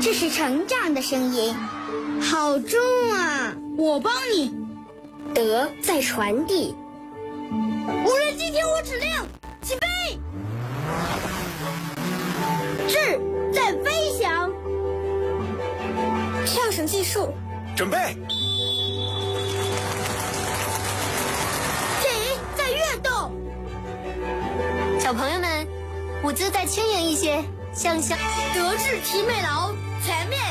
这是成长的声音，好重啊！ 我帮你。 德在传递。 无人机听我指令，起飞。智在飞翔。 跳绳计数， 准备。 体在跃动。 小朋友们，舞姿再轻盈一些，向下。 德智体美劳全面